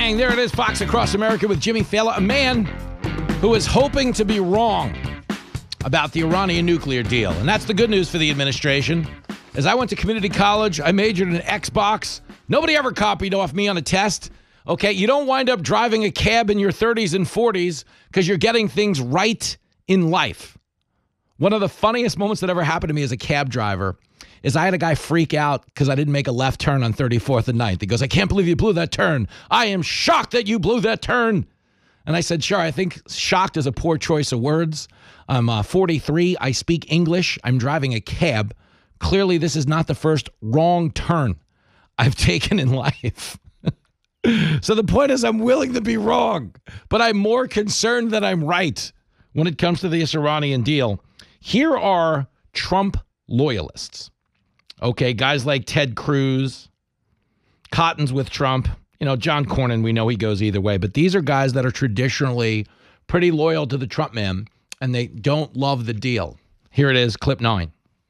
Bang! There it is, Fox Across America with Jimmy Fallon, a man who is hoping to be wrong about the Iranian nuclear deal. And that's the good news for the administration. As I went to community college, I majored in Xbox. Nobody ever copied off me on a test. Okay, you don't wind up driving a cab in your 30s and 40s because you're getting things right in life. One of the funniest moments that ever happened to me as a cab driver is I had a guy freak out because I didn't make a left turn on 34th and 9th. He goes, "I can't believe you blew that turn. I am shocked that you blew that turn." And I said, "Sure, I think shocked is a poor choice of words. I'm 43. I speak English. I'm driving a cab. Clearly, this is not the first wrong turn I've taken in life." So the point is, I'm willing to be wrong, but I'm more concerned that I'm right when it comes to this Iranian deal. Here are Trump loyalists. Okay, guys like Ted Cruz, Cotton's with Trump. You know, John Cornyn, we know he goes either way. But these are guys that are traditionally pretty loyal to the Trump man, and they don't love the deal. Here it is, clip 9.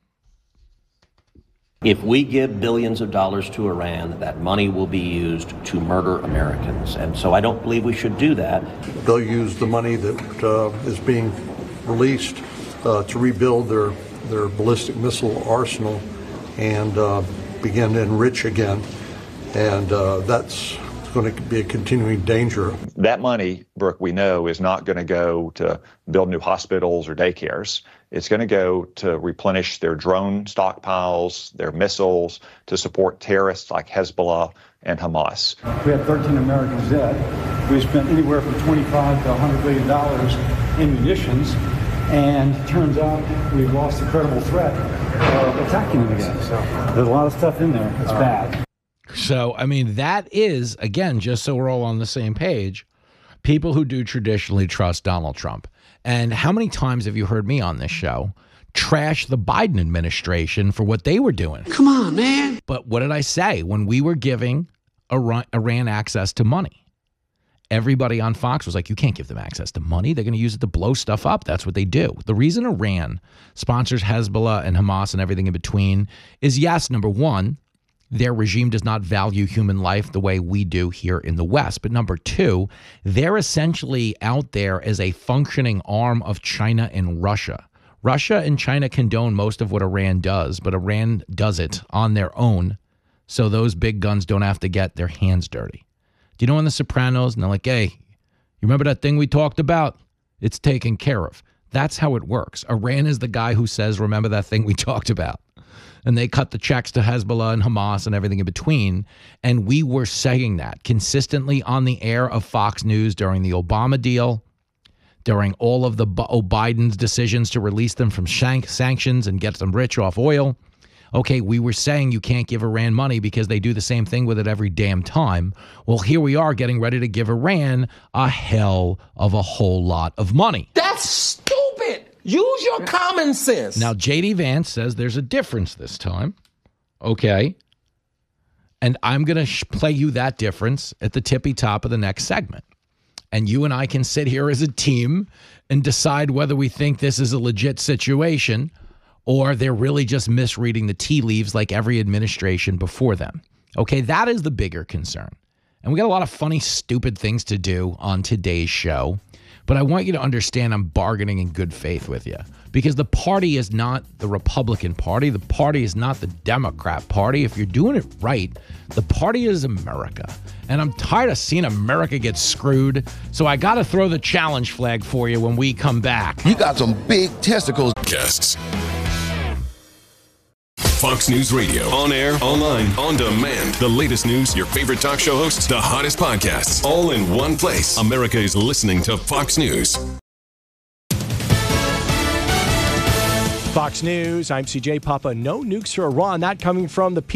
If we give billions of dollars to Iran, that money will be used to murder Americans. And so I don't believe we should do that. They'll use the money that is being released to rebuild their ballistic missile arsenal and begin to enrich again. And that's going to be a continuing danger. That money, Brooke, we know is not going to go to build new hospitals or daycares. It's going to go to replenish their drone stockpiles, their missiles, to support terrorists like Hezbollah and Hamas. We have 13 Americans dead. We spent anywhere from $25 to $100 billion in munitions. And it turns out we've lost a credible threat of attacking them again. So there's a lot of stuff in there. It's bad. So, I mean, that is, again, just so we're all on the same page, people who do traditionally trust Donald Trump. And how many times have you heard me on this show trash the Biden administration for what they were doing? Come on, man. But what did I say when we were giving Iran access to money? Everybody on Fox was like, you can't give them access to money. They're going to use it to blow stuff up. That's what they do. The reason Iran sponsors Hezbollah and Hamas and everything in between is, yes, number one, their regime does not value human life the way we do here in the West. But number two, they're essentially out there as a functioning arm of China and Russia. Russia and China condone most of what Iran does, but Iran does it on their own so those big guns don't have to get their hands dirty. Do you know in The Sopranos? And they're like, hey, you remember that thing we talked about? It's taken care of. That's how it works. Iran is the guy who says, remember that thing we talked about? And they cut the checks to Hezbollah and Hamas and everything in between. And we were saying that consistently on the air of Fox News during the Obama deal, during all of the Biden's decisions to release them from sanctions and get them rich off oil. Okay, we were saying you can't give Iran money because they do the same thing with it every damn time. Well, here we are getting ready to give Iran a hell of a whole lot of money. That's stupid. Use your common sense. Now, J.D. Vance says there's a difference this time. Okay. And I'm going to play you that difference at the tippy top of the next segment. And you and I can sit here as a team and decide whether we think this is a legit situation or they're really just misreading the tea leaves like every administration before them. Okay, that is the bigger concern. And we got a lot of funny, stupid things to do on today's show. But I want you to understand I'm bargaining in good faith with you. Because the party is not the Republican Party. The party is not the Democrat Party. If you're doing it right, the party is America. And I'm tired of seeing America get screwed. So I got to throw the challenge flag for you when we come back. You got some big testicles. Guests. Fox News Radio. On air, online, on demand. The latest news, your favorite talk show hosts, the hottest podcasts, all in one place. America is listening to Fox News. Fox News, I'm CJ Papa. No nukes for Iran. That coming from the